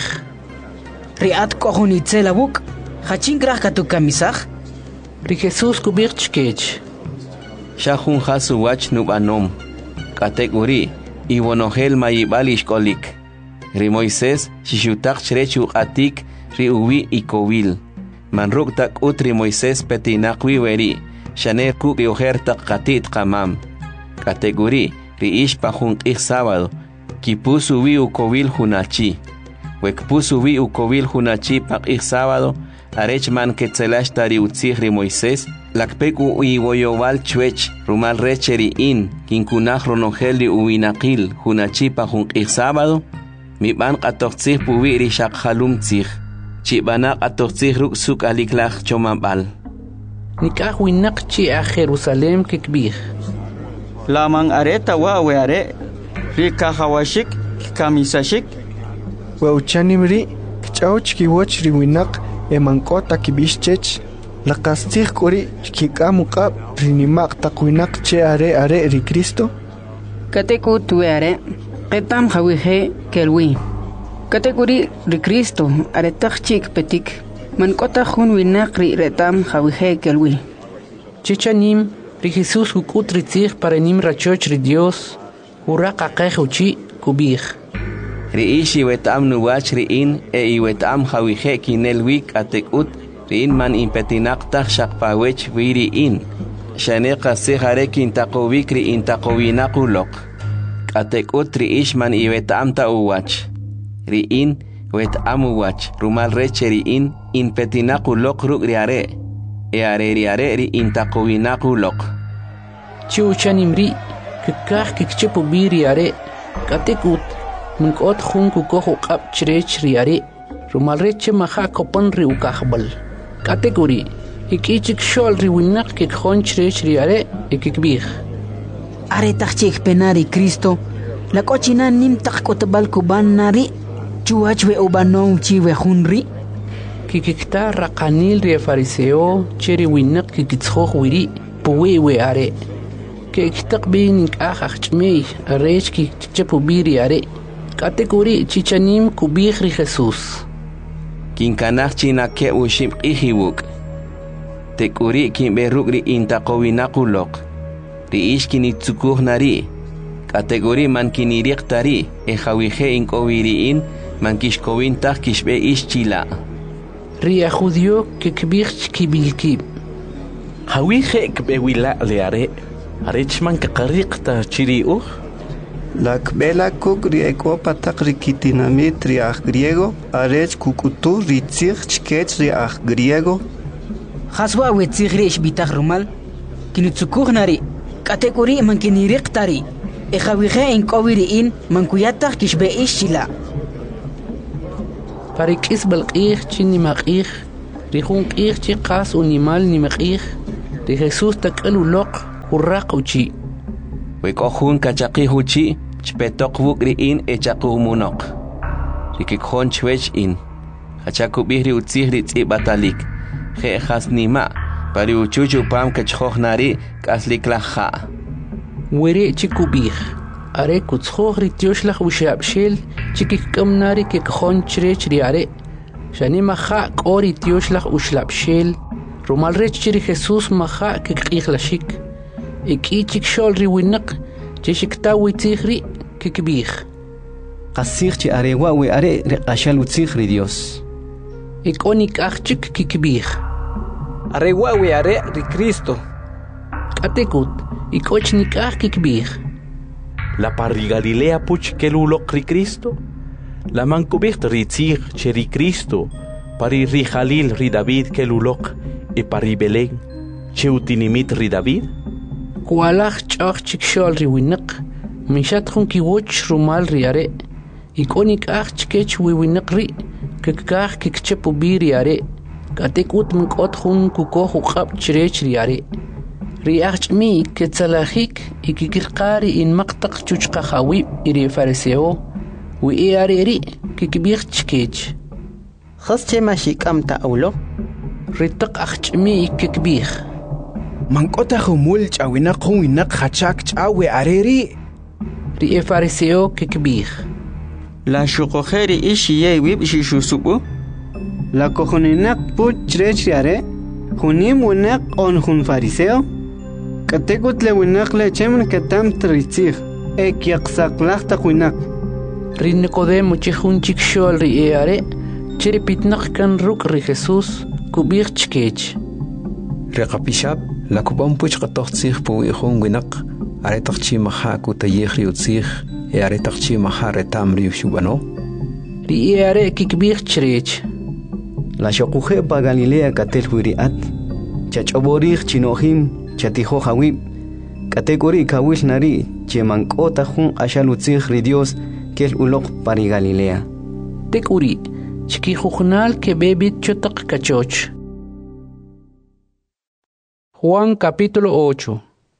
Riat kohun itzelabuk. Hachin kraj katukamisaj. Ri Jesús kubij chkech. Shahun hasu wach nubanom. Katekuri iwonojel mayibal ishkolik. Ri Moisés shishutak chrechu atik ri uwi ikowil. Manruk tak utri Moisés petinakwi weri. Shaner kuk yohertak katit kamam. Kategori ri ish pahun ik sábado. Kipusu wi ukowil hunachi. Wekpusu wi ukowil hunachi pak ik sábado. Arech man ketzelash tari utzih ri Moisés. Lakpeku iwoyowal chwech rumal recheri in. Kinkunaj ronogel ri uwinakil hunachi pahun ik sábado. Mi ban qatoqtzih puwi ri shakhalum tzih. Chibanak atoqtzih ruk suk aliklaj chomabal. Nikaj winaq chi a Jerusalem kikbij. Laman areta wa are. Ri kahawashik kamisashik. Wauchanimri kchauch kiwoch ri winaq emankota kibishchech. Laqastij kuri kikamuqab rinimaq taqwinaq che are ri Cristo. Kateku tuare. Ketam hawije kelwi. Kategori ri Cristo aretach chik petik. Mankota hun winaq ri retam hawije kelwi. Chichanim ri Jesús kukut ritzij para nim rachoch ri Dios. Uraq aqej uchi kubij. Ri ish iwetam nuwach ri in iwetam hawije kinelwik atekut. Ri in man impetinaq tak shakpawech viri in. Shane qasij are kintaqowik ri intaqowinakulok. Atekut ri ish man iwetam ta uwach. Ri in wetam uwach. Rumal reche ri in petinakulok ruk ri are. Ri are ri intaqowinakulok. Chiuchanim ri kikaj kikchepu bi ri are. Katekut munkot hun kukoh uqab chrech ri are. Rumal reche maha kopan ri ukajbal. Katekuri ikichik shol ri winaq kikjon chrech ri are ikikbij. Aretachik penari Cristo. La cochina nim takotbal kuban nari. Chuachwe ubanon chiwe hunri. Kikikta raqanil ri fariseo cheri winaq kikitshoj wiri puwe are. Kikitaq bin ahachmei arech kikchepu biri are. Katekuri chichanim kubij ri Jesús. Kinkanaj china ke ushim ihiwuk. Tekuri kinberuk ri intaqowinakulok. Ri ish kinitsukuj nari. Kategori man kiniriq tari. Hawije inkowiri in man kishkowin tak kishbe ish chila. Ri ajudio kikbij kibilkib. Hawije kbewila le are. Arech man kakariq ta chiriuj. La kbela kuk ri ekopa tak ri kitinamit ri griego. Arech kukutu ri tzich chkech ri griego. Haswa wetzich ri ishbitach rumal. Kinitsukuj nari. Kategori man kiniriq tari. Hawije inkowiri in man kuyatach kishbe ish chila. Parikis balqih chini maqih. Rihun qih chi qas unimal ni maqih. Ri Jesús takal uloq urraq uchi. Wekojun kachaqih uchi chpetok wuk riin echaqu munok. Rikikjon chwech in. Hachakubih ri utzih ri tzib batalik. Je khas nima. Pari uchuchu pam kachjoj nari kaslik laja. Were chikubih. Are kutzjoj ri tioshlah ushabshel chikikam nari kikjon chrech ri are. Shani maja kori tioshlah ushlabshel. Rumal rech chiri Jesús maja kikqih Iki chikshol ri winak chishikta witzih ri kikbih. Qasih chi are wa we are reqashal utzih ri Dios. Ikonik achik kikbih. Are wa we are ri Cristo. Katekut ikochnik ach kikbih. La parri Galilea puch kelulok ri Cristo. La mankubih ri tzih cheri Cristo. Pari ri Jalil ri David kelulok e pari Belén che utinimit ri David. Kualach chach chikshol ri winak. Mishat khun kiwoch rumal ri are. Ikonik ach chkech wi winak ri. Kikkach kikchepu bi ri are. Katekut mkot khun kukoh uqab chrech ri are. Ri ach mi ketsalahik ikikirqari in maqtaq chuchqa khawib iri fariseo. Wi e are ri kikbih chkech. Khas che mashikam ta awlo. Ritaq ach mi kikbih. Mankota khumul chawina khwina khachak chawe areri. Ri e fariseo kikbih. La shuqokheri ishiye wib shishusubu. La kohoninak put chrech yare. Hunim winak on hun fariseo. Katekut le winak le chemen katam tritzig. Ek yaqsaqlaq taqwinak. Ri Nicodemo chihun chikshol ri e are. Chiri pitnaq kan ruk ri Jesús kubih chkech. Reqapishab la kubam puch qatoqtzih pu ihun winak are taqchi maha kutayih ri utzih e are taqchi maha retam ri shubano. Ri e are kikbih chrech. La shoquje pa Galilea katel wiriat. Chachoborih chinohim chatijo hawib. Kategori kawil nari chemankota hun ashal utzih ri Dios kel ulok pari Galilea. Tekuri chikijujnal que bebit chotak kachoch. Juan capítulo 8.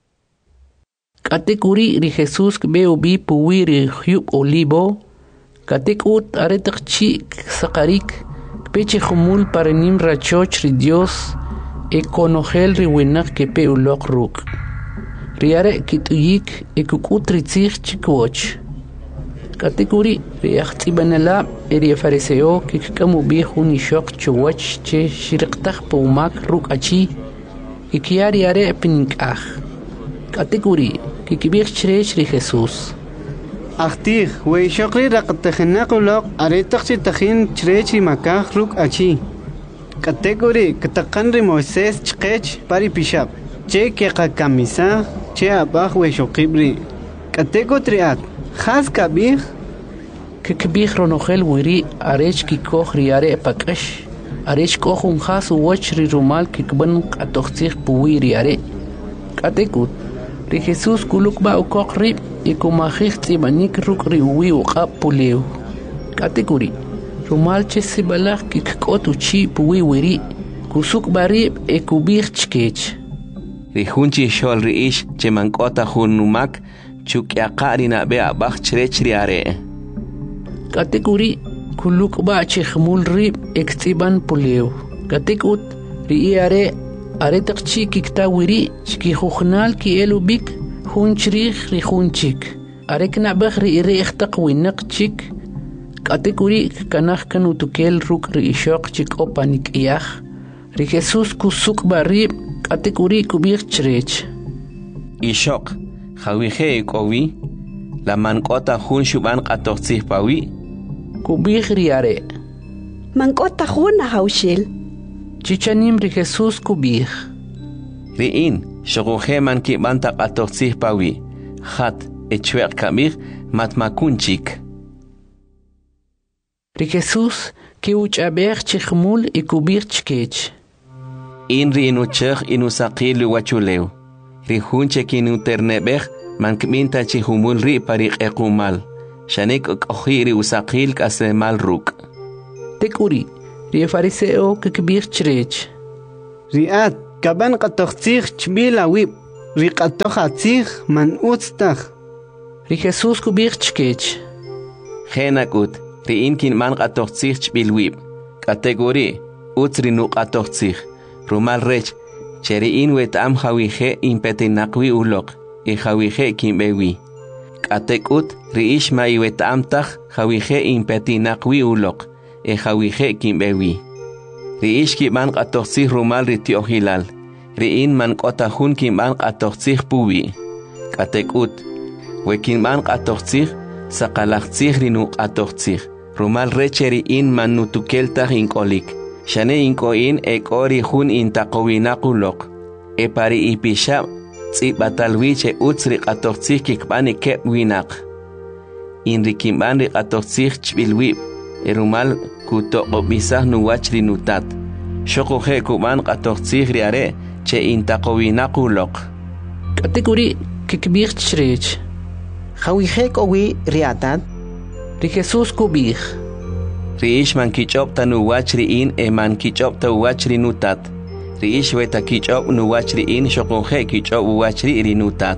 Katekuri ri Jesús beu bi puwi ri hyub olivo. Katekut aretak chik sakarik. Peche humul parenim rachoch ri Dios. E konogel ri winak que pe ulok ruk. Riare kituyik e kukut ritzich chikwoch. Katekuri ri achtibanala eri fariseo kikamu bi huni shok chwach che shirqtah pumak ruk achi. Ikiari are pinkah. Kategori kikibih chrech ri Jesús. Achtig we shokri raqtakhna qulaq aretaqchi takhin chrech ri makah ruk achi. Kategori kataqan ri Moisés chqech pari pishab. Che ke kamisa che abah we shokibri. Kategotri khas kabih kikibih ronogel wiri arech kikoh ri are pakash. Arech kohun khas wach ri rumal kikban qatoqtzih puwi ri are. Katekut ri Jesús kuluk ba ukok ri ikumajih tzibanik ruk ri uwi uqab pulew. Katekuri rumal che sibalach kikkot uchi puwi wiri kusuk barib ekubih chkech. Ri hunchi shol ri ish chemankota hun numak chuk yaqari na be abach chrech ri are. Katekuri kuluk ba chihmul rib ektiban pulew. Katekut ri are taqchi kikta wiri chki khukhnal ki elubik hunchrih ri hunchik. Are knabah ri ikhtak winak chik. Katekuri kanah kanutukel ruk ri ishok chik opanik iyah. Ri Jesús kusuk barib katekuri kubir chrech. Ishok khawije kowi la mankota hun shuban qatoqtzih pawi. Kubih ri are. Mankota hun haushil. Chichanim ri Jesús kubih. Riin shoguje man ki banta qatoqtzih pawi. Khat echweq kamir matmakunchik. Ri Jesús ki uchaber chikhmul ikubir chkech. In ri inuchech inusaqil wachulew. Ri hunche kinu ternebeh man kminta chihumul ri pariq ekumal. Shanik okhiri usaqil kasemal ruk. Tek Katekuri, ri fariseo kikbir chrech. Riat, kaban qatoqtzig chbila wib, ri qatoqatzig man utztag. Ri Jesus kubir chkech. Genakut, ri inkin man qatoqtzig chbil wib. Kategori, utzri nu qatoqtzig. Rumal rech, cheri in wetam hawije impetinakwi ulok, e hawije kimbewi. Katekut, ri ishma iwetam tag, hawije impetinakwi ulok, e hawije kimbewi. Ri ishki man qatoqtzig rumal ri tiohilal. Ri in man qotahun kim man qatoqtzig puwi. Katekut, wekin man qatoqtzig, saqalaqtzig ri nu qatoqtzig. Rumal recheri in man nutukeltag inkolik. Shane inkoin ekori hun intaqowinakulok. E pari ipisha tsibatalwiche utsri qatoqtzig kikbani kep winak. In rikimban ri qatoqtzig chbilwib. E rumal kutoqobisah nuwachri nutat. Shokoje kuban qatoqtzig riare che intaqowinakulok. Katekuri kikbir chrech. Hawije kowi riatat. Ri Jesus kubir. Riish man kichopta nuwachri in e man kichopta uwachri nutat. Riish weta kichop nuwachri in shokoje kichop uwachri rinutat.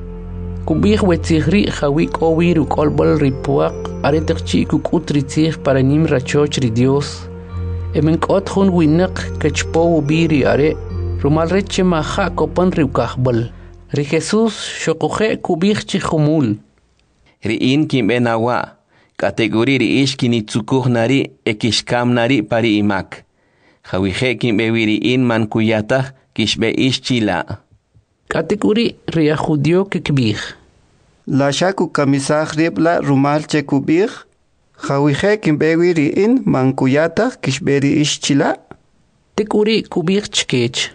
Kubir wetzigri hawik owir ukolbol ripuak aretakchi kukutritzig para nim rachoch ri Dios. E menkot hun winak kachpo ubiri are rumal reche maha kopan riukahbol. Ri Jesus shokoje kubir chihumul. Ri in kim benawa. Kategori ri ish kini tsukuh nari ekishkam nari pari imak. Hawije kim bewiri in man kuyatah kishbe ish chila. Kategori ri judio kikbir. La shaku kamisah ribla rumal chekubir. Hawije kim bewiri in man kuyatah kishberi ish chila. Tekuri kubir chkech.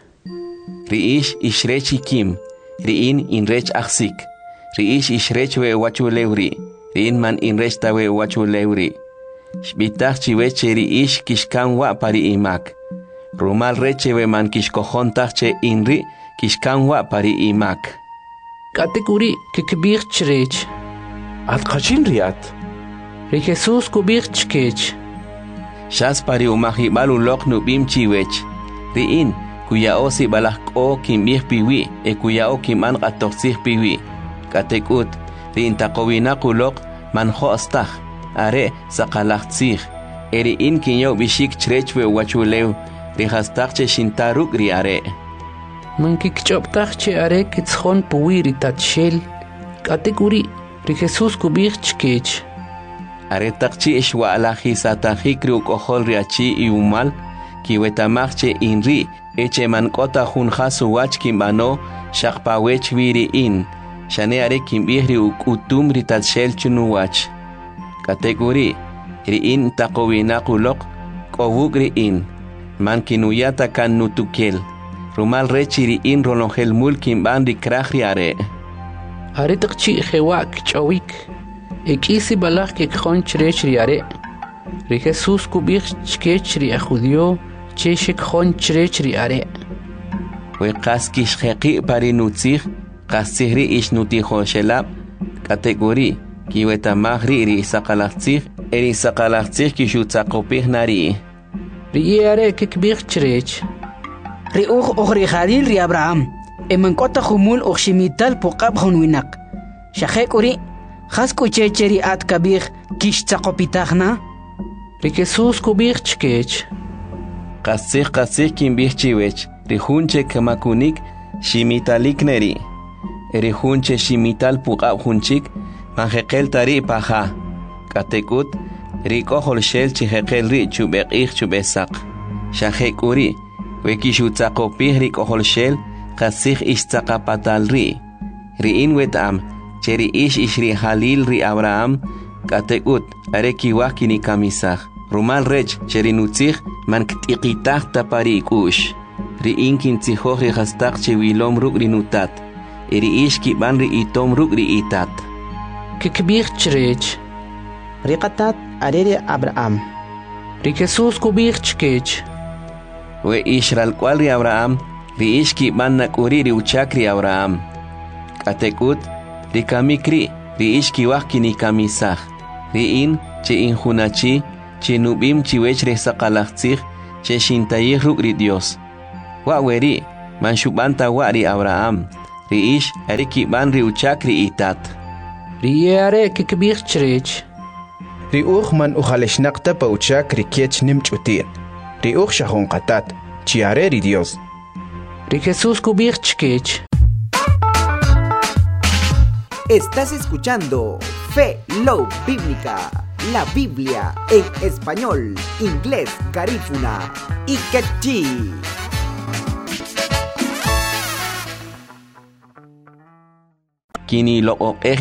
Ri ish ishrechi kim. Ri in rech aksik. Ri ish ishrech we wachu lewri. Rin man inrech tawe wachu lewri. Shbitach chiweche ri ish kishkan wa pari imak. Rumal reche we man kishkohontach che inri kishkan wa pari imak. Katekuri kikbir chrech. At kachin riat. Ri Jesus kubir chkech. Shas pari umahibal ulok nubim chiwech. Ri in kuyao si balak o kimbih piwi e kuyao kiman qatoqsih piwi. Katekut ri intaqowinakulok manjo astah are saqalaqtzig eri in kinyo bishik chrechwe wachulew ri hastaqche shintaruk ri are man kikchoptaqche are kitzjon puwi ri tatshel kategori ri Jesus kubir chkech are taqchi ishwa'alaji satajik ri ukohol ri achi iumal kiwetamaqche inri eche mankota junjasu wach kimbano shaqpawech wiri in Shane are kimbihri ukutum ritatshel chunuwach. Kategori ri in taqowinakulok kowuk ri in. Man kinuyata kan nutukel. Rumal rechi ri in rolongel mul kimban ri krahri are. Are taqchi khewak chawik. Ekisi balak kekjon chrech ri are. Ri Jesus kubir chkech ri ajudio cheshik jon chrech ri are. We qaskish khaqi pari nutzig. Qasihri ish nutijo shelab. Kategori kiwetamahri ri saqalaqtzig eri saqalaqtzig kishutzaqopih nari. Ri are kikbir chrech. Ri ri Khalil ri Abraham. Emenkota humul shimital puqab hunwinak. Shahekuri khasku checheri at kabir kishtzaqopitagna. Ri Jesus kubir chkech. Qasih kimbih chiwech. Ri hunche kamakunik shimitalik neri. Eri hunche shimital puqab hunchik manjeqel tari paja. Katekut ri kohol shel chijeqel ri chubeqih chubesaq. Shahekuri wekishutzaqopih ri kohol shel qasih ishtzaqapatal ri. Ri in wetam cheri ish ri Halil ri Abraham. Katekut are kiwah kini kamisah. Rumal rech cheri nutzig man ktiqitah tapari ikush. Ri in kintzihoj ri hastaq chewilom ruk ri nutat. Eri ish kiban ri itom ruk ri itat. Kikbir chrech. Ri qatat arere Abraham. Ri Jesus kubir chkech. We ishral kwal ri Abraham. Ri ish kiban nakuri ri uchak ri Abraham. Katekut ri kamikri ri ish kiwah kini kamisah. Ri in che in hunachi chinubim chiwech resaqalaqtzij che shintayij ruk' Dios. Wa weri man shubanta wa ri Abraham, ri ish ari kiban ri uchak ri itat. Ri are kikbir chrech. Ri man ujaleshnaqta pa uchak ri kiech nimchutin. Ri shahon qatat, chiare ri Dios. Ri Jesús kubir chkech. Estás escuchando Fe Love Bíblica, la Biblia en español, inglés, garífuna y quechí. Kini lo